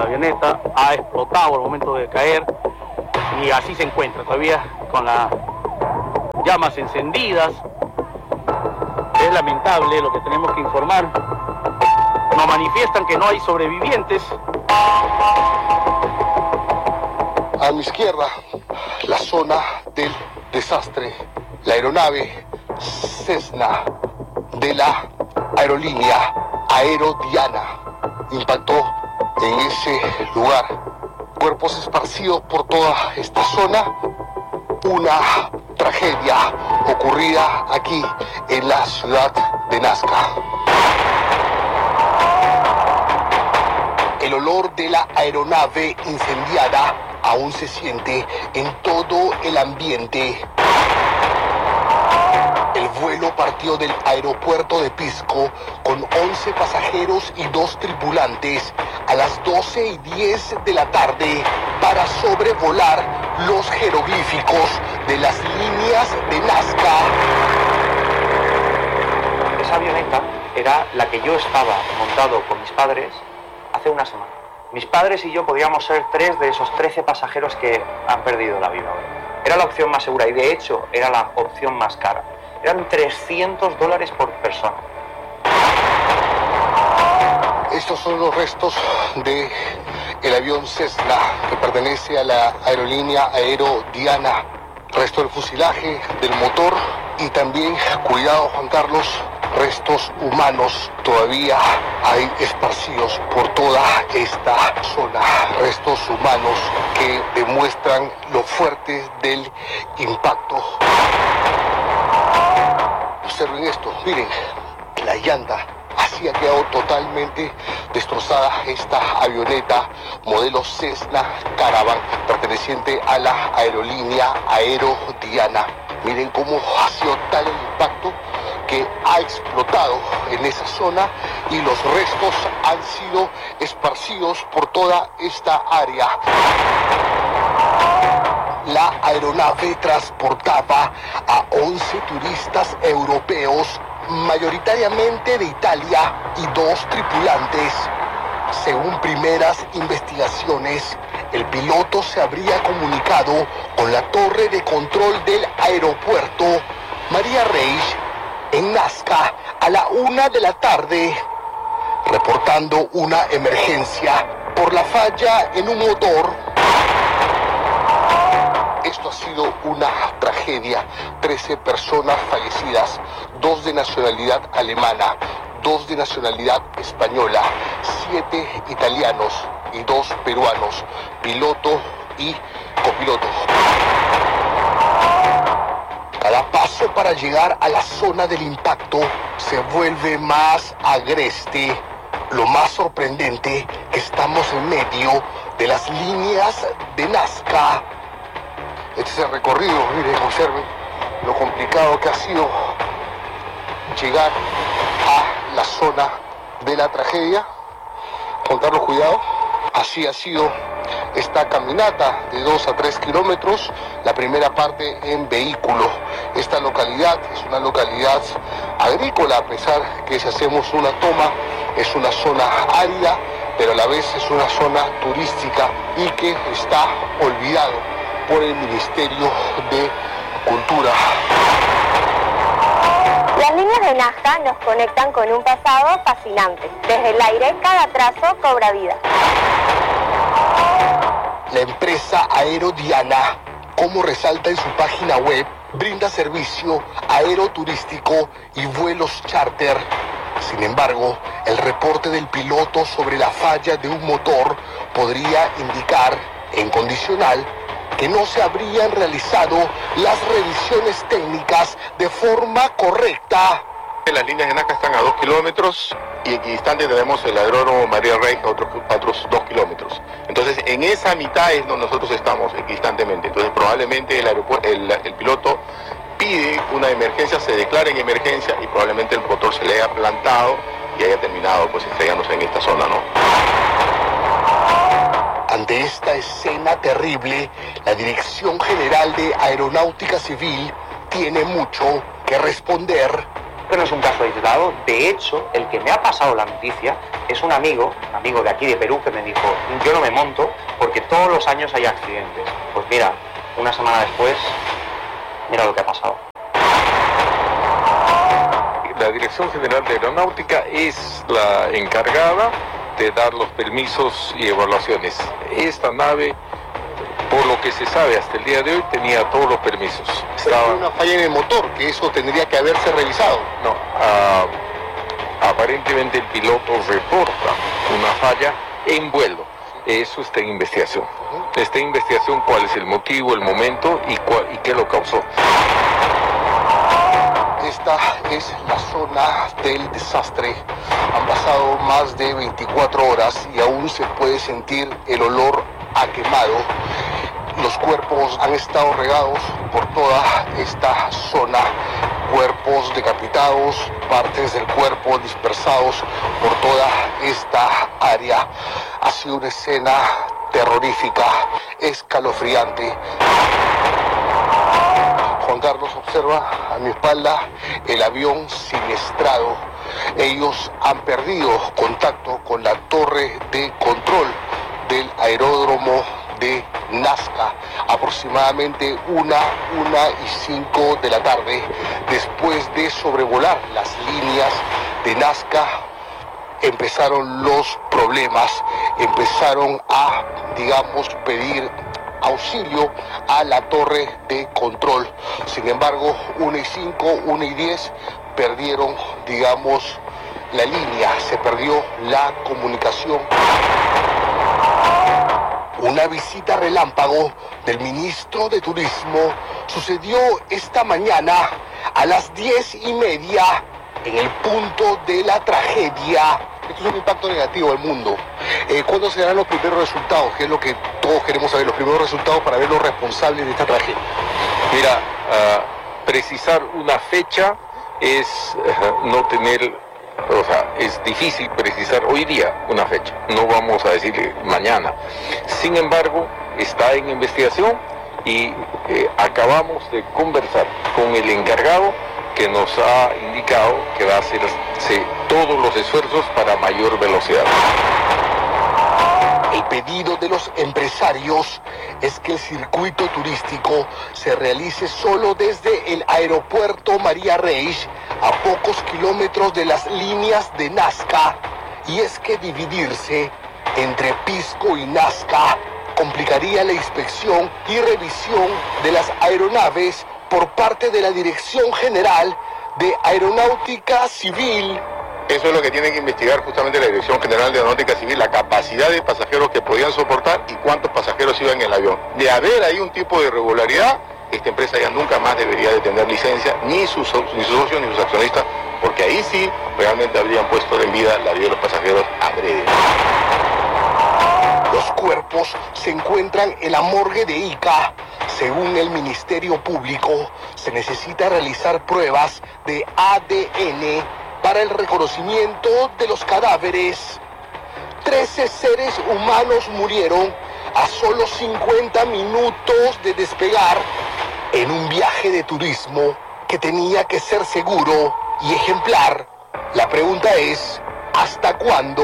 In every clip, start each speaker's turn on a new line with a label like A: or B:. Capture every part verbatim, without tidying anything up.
A: avioneta, ha explotado al momento de caer y así se encuentra todavía con las llamas encendidas. Es lamentable lo que tenemos que informar. Nos manifiestan que no hay sobrevivientes.
B: A mi izquierda, la zona del desastre. La aeronave Cessna de la aerolínea Aero Diana impactó en ese lugar. Cuerpos esparcidos por toda esta zona. Una tragedia ocurrida aquí en la ciudad de Nazca. El olor de la aeronave incendiada aún se siente en todo el ambiente. El vuelo partió del aeropuerto de Pisco con once pasajeros y dos tripulantes a las doce y diez de la tarde para sobrevolar los jeroglíficos de las líneas de Nazca.
C: Esa avioneta era la que yo estaba montado con mis padres hace una semana. Mis padres y yo podíamos ser tres de esos trece pasajeros que han perdido la vida hoy. Era la opción más segura y de hecho era la opción más cara. Eran trescientos dólares por persona.
B: Estos son los restos de el avión Cessna que pertenece a la aerolínea Aero Diana. Resto del fuselaje, del motor y también, cuidado Juan Carlos, restos humanos todavía hay esparcidos por toda esta zona. Restos humanos que demuestran lo fuerte del impacto. Observen esto, miren, la llanta. Así ha quedado totalmente destrozada esta avioneta modelo Cessna Caravan perteneciente a la aerolínea Aero Diana. Miren cómo ha sido tal el impacto que ha explotado en esa zona y los restos han sido esparcidos por toda esta área. La aeronave transportaba a once turistas europeos, mayoritariamente de Italia, y dos tripulantes. Según primeras investigaciones, el piloto se habría comunicado con la torre de control del aeropuerto María Reich en Nazca a la una de la tarde, reportando una emergencia por la falla en un motor. Esto ha sido una tragedia. trece personas fallecidas, dos de nacionalidad alemana, dos de nacionalidad española, siete italianos y dos peruanos, piloto y copiloto. Cada paso para llegar a la zona del impacto se vuelve más agreste. Lo más sorprendente, que estamos en medio de las líneas de Nazca. Este es el recorrido, miren, observen lo complicado que ha sido llegar a la zona de la tragedia. Juan Carlos, cuidado. Así ha sido esta caminata de dos a tres kilómetros, la primera parte en vehículo. Esta localidad es una localidad agrícola, a pesar que si hacemos una toma es una zona árida, pero a la vez es una zona turística y que está olvidado por el Ministerio de Cultura.
D: Las líneas de Nazca nos conectan con un pasado fascinante. Desde el aire, cada trazo cobra vida.
B: La empresa Aero Diana, como resalta en su página web, brinda servicio aeroturístico y vuelos charter. Sin embargo, el reporte del piloto sobre la falla de un motor podría indicar, en condicional, que no se habrían realizado las revisiones técnicas de forma correcta.
E: Las líneas de Nazca están a dos kilómetros y equidistante tenemos el aeródromo María Reich a otros, a otros dos kilómetros. Entonces, en esa mitad es donde nosotros estamos, equidistantemente. Entonces, probablemente el, el, el piloto pide una emergencia, se declara en emergencia y probablemente el motor se le haya plantado y haya terminado pues estrellándose en esta zona, ¿no?
B: Ante esta escena terrible, la Dirección General de Aeronáutica Civil tiene mucho que responder.
C: Este no es un caso aislado. De hecho, el que me ha pasado la noticia es un amigo, un amigo de aquí de Perú, que me dijo, yo no me monto porque todos los años hay accidentes. Pues mira, una semana después, mira lo que ha pasado.
F: La Dirección General de Aeronáutica es la encargada de dar los permisos y evaluaciones. Esta nave, por lo que se sabe hasta el día de hoy, tenía todos los permisos.
B: Estaba una falla en el motor, que eso tendría que haberse revisado.
F: No, uh, aparentemente el piloto reporta una falla en vuelo. Eso está en investigación. Uh-huh. Está en investigación cuál es el motivo, el momento y, cuál, y qué lo causó.
B: Esta es la zona del desastre. Han pasado más de veinticuatro horas y aún se puede sentir el olor a quemado. Los cuerpos han estado regados por toda esta zona. Cuerpos decapitados, partes del cuerpo dispersados por toda esta área. Ha sido una escena terrorífica, escalofriante. Juan Carlos observa a mi espalda el avión siniestrado. Ellos han perdido contacto con la torre de control del aeródromo de Nazca, aproximadamente una, una y cinco de la tarde, después de sobrevolar las líneas de Nazca. Empezaron los problemas, empezaron a, digamos, pedir auxilio a la torre de control. Sin embargo, una y cinco, una y diez perdieron, digamos, la línea, se perdió la comunicación. Una visita relámpago del ministro de Turismo sucedió esta mañana a las diez y media en el punto de la tragedia. Esto es un impacto negativo al mundo. Eh, ¿Cuándo se darán los primeros resultados? Que es lo que todos queremos saber, los primeros resultados para ver los responsables de esta tragedia.
F: Mira, uh, precisar una fecha es uh, no tener, o sea, es difícil precisar hoy día una fecha. No vamos a decir mañana. Sin embargo, está en investigación y eh, acabamos de conversar con el encargado, que nos ha indicado que va a hacerse todos los esfuerzos para mayor velocidad.
B: El pedido de los empresarios es que el circuito turístico se realice solo desde el aeropuerto María Reis, a pocos kilómetros de las líneas de Nazca, y es que dividirse entre Pisco y Nazca complicaría la inspección y revisión de las aeronaves por parte de la Dirección General de Aeronáutica Civil.
E: Eso es lo que tiene que investigar justamente la Dirección General de Aeronáutica Civil, la capacidad de pasajeros que podían soportar y cuántos pasajeros iban en el avión. De haber ahí un tipo de irregularidad, esta empresa ya nunca más debería de tener licencia, ni sus, ni sus socios ni sus accionistas, porque ahí sí realmente habrían puesto en vida la vida de los pasajeros adrede.
B: Los cuerpos se encuentran en la morgue de Ica. Según el Ministerio Público, se necesita realizar pruebas de A D N para el reconocimiento de los cadáveres. Trece seres humanos murieron a solo cincuenta minutos de despegar en un viaje de turismo que tenía que ser seguro y ejemplar. La pregunta es, ¿hasta cuándo?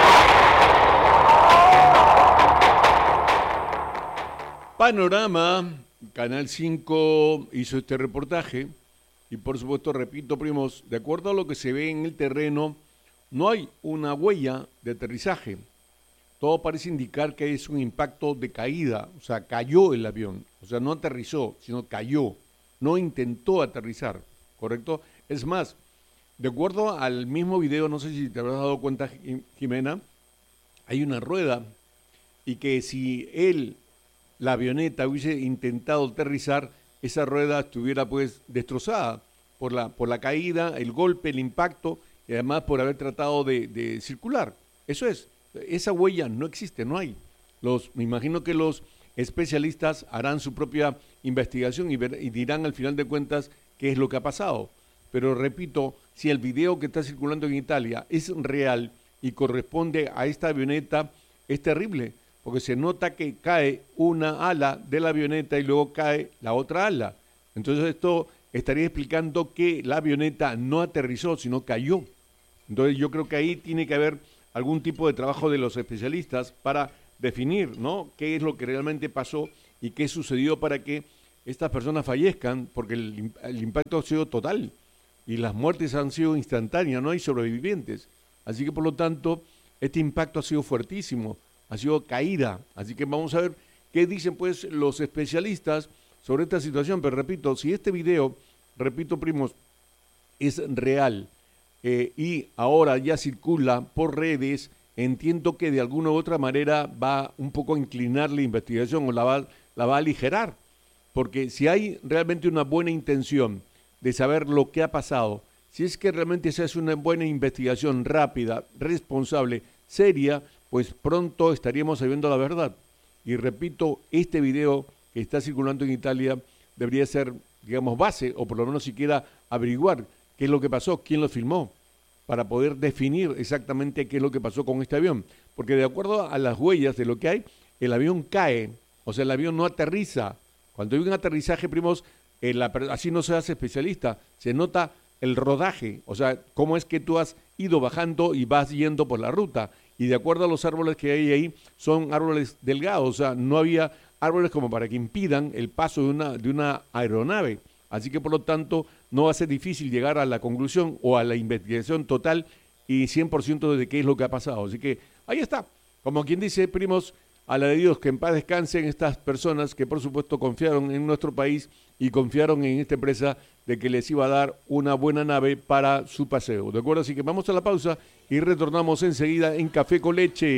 G: Panorama, Canal cinco hizo este reportaje y por supuesto, repito, primos, de acuerdo a lo que se ve en el terreno, no hay una huella de aterrizaje. Todo parece indicar que es un impacto de caída, o sea, cayó el avión, o sea, no aterrizó, sino cayó, no intentó aterrizar, ¿correcto? Es más, de acuerdo al mismo video, no sé si te habrás dado cuenta, Jimena, hay una rueda y que si él, la avioneta, hubiese intentado aterrizar, esa rueda estuviera pues destrozada por la, por la caída, el golpe, el impacto y además por haber tratado de, de circular. Eso es, esa huella no existe, no hay. Los, me imagino que los especialistas harán su propia investigación y, ver, y dirán al final de cuentas qué es lo que ha pasado. Pero repito, si el video que está circulando en Italia es real y corresponde a esta avioneta, es terrible, porque se nota que cae una ala de la avioneta y luego cae la otra ala. Entonces esto estaría explicando que la avioneta no aterrizó, sino cayó. Entonces yo creo que ahí tiene que haber algún tipo de trabajo de los especialistas para definir, ¿no?, qué es lo que realmente pasó y qué sucedió para que estas personas fallezcan, porque el, el impacto ha sido total y las muertes han sido instantáneas, no hay sobrevivientes. Así que por lo tanto, este impacto ha sido fuertísimo, ha sido caída. Así que vamos a ver qué dicen pues los especialistas sobre esta situación. Pero repito, si este video, repito primos, es real eh, y ahora ya circula por redes, entiendo que de alguna u otra manera va un poco a inclinar la investigación o la va, la va a aligerar. Porque si hay realmente una buena intención de saber lo que ha pasado, si es que realmente se hace una buena investigación rápida, responsable, seria, pues pronto estaríamos sabiendo la verdad. Y repito, este video que está circulando en Italia debería ser, digamos, base, o por lo menos siquiera averiguar qué es lo que pasó, quién lo filmó, para poder definir exactamente qué es lo que pasó con este avión. Porque de acuerdo a las huellas de lo que hay, el avión cae, o sea, el avión no aterriza. Cuando hay un aterrizaje, primos, eh, la, así no se hace especialista, se nota el rodaje, o sea, cómo es que tú has ido bajando y vas yendo por la ruta. Y de acuerdo a los árboles que hay ahí, son árboles delgados, o sea, no había árboles como para que impidan el paso de una, de una aeronave. Así que, por lo tanto, no va a ser difícil llegar a la conclusión o a la investigación total y cien por ciento de qué es lo que ha pasado. Así que ahí está, como quien dice, primos, a la de Dios, que en paz descansen estas personas que por supuesto confiaron en nuestro país y confiaron en esta empresa de que les iba a dar una buena nave para su paseo. ¿De acuerdo? Así que vamos a la pausa y retornamos enseguida en Café con Leche.